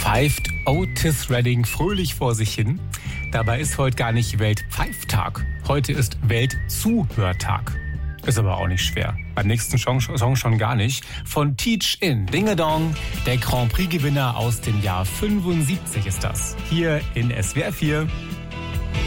Pfeift Otis Redding fröhlich vor sich hin. Dabei ist heute gar nicht Weltpfeiftag. Heute ist Weltzuhörtag. Ist aber auch nicht schwer. Beim nächsten Song schon gar nicht. Von Teach In, Dinge Dong, der Grand Prix-Gewinner aus dem Jahr 75 ist das. Hier in SWR 4.